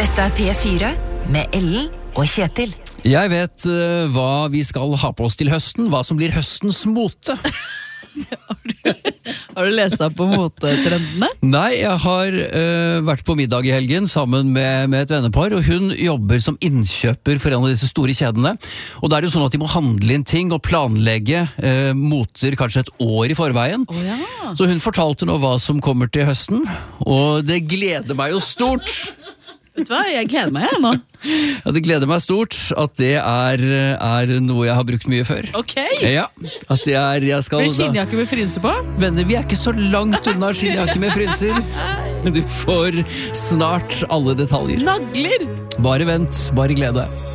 Dette P4 med Ellen og Kjetil. Jeg vet hva vi skal ha på oss til høsten, hva som blir høstens mote. Har du lest deg på motetrendene? Nei, jeg har vært på middag i helgen sammen med et vennepar, og hun jobber som innkjøper for en av disse store kjedene. Og da er det jo sånn at de må handle inn ting og planlegge moter kanskje et år i forveien. Ja. Så hun fortalte nå hva som kommer til høsten, og det gleder meg jo stort. Vet du hva, jeg gleder meg nå. Ja, det gleder meg stort at det er noe jeg har brukt mye før. Ok. Ja, at jeg skal... Blir skinnjakke med frynse på? Venner, vi er ikke så langt unna skinnjakke med frynser. Du får snart alle detaljer. Nagler! Bare vent, bare glede.